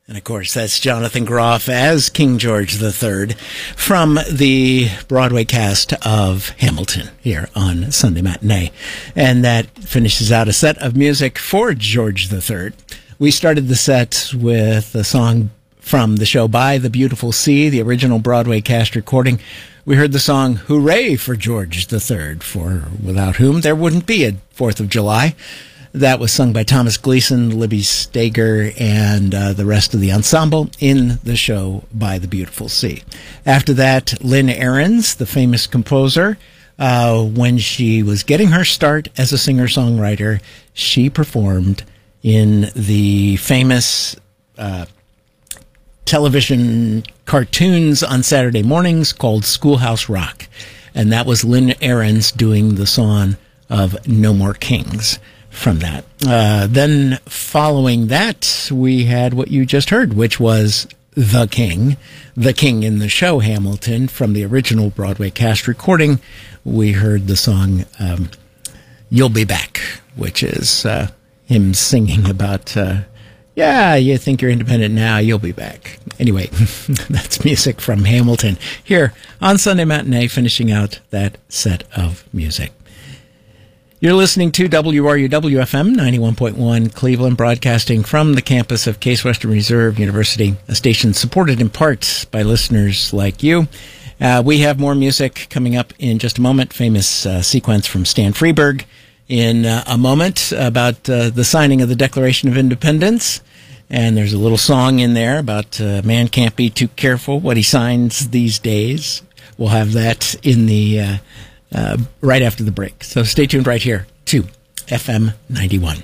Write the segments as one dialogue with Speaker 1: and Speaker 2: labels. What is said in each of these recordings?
Speaker 1: And, of course, that's Jonathan Groff as King George III from the Broadway cast of Hamilton here on Sunday Matinee. And that finishes out a set of music for George III. We started the set with a song from the show By the Beautiful Sea, the original Broadway cast recording. We heard the song Hooray for George III, for without whom there wouldn't be a 4th of July. That was sung by Thomas Gleason, Libby Stager, and the rest of the ensemble in the show By the Beautiful Sea. After that, Lynn Ahrens, the famous composer, when she was getting her start as a singer-songwriter, she performed in the famous television cartoons on Saturday mornings called Schoolhouse Rock. And that was Lynn Ahrens doing the song of No More Kings from that. Then following that, we had what you just heard, which was the King in the show Hamilton from the original Broadway cast recording. We heard the song You'll Be Back, which is him singing about, yeah, you think you're independent now, you'll be back. Anyway, that's music from Hamilton here on Sunday Matinee, finishing out that set of music. You're listening to WRUW-FM 91.1 Cleveland, broadcasting from the campus of Case Western Reserve University, a station supported in part by listeners like you. We have more music coming up in just a moment. Famous sequence from Stan Freberg in a moment about the signing of the Declaration of Independence. And there's a little song in there about man can't be too careful what he signs these days. We'll have that in the right after the break. So stay tuned right here to FM 91.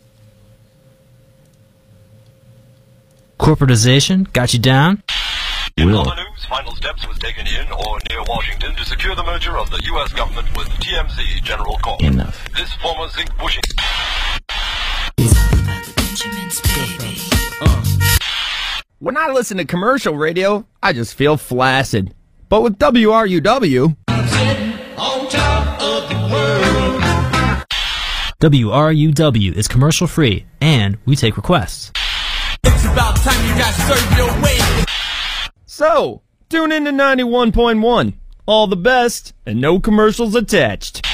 Speaker 2: Corporatization got you down?
Speaker 3: In other news, final steps was taken in or near Washington to secure the merger of the U.S. government with TMZ General Corp.
Speaker 2: Enough.
Speaker 3: This former zinc bushing...
Speaker 4: When I listen to commercial radio, I just feel flaccid. But with WRUW...
Speaker 2: WRUW is commercial free, and we take requests.
Speaker 5: It's about time you guys serve your way.
Speaker 4: So, tune in to 91.1. All the best, and no commercials attached.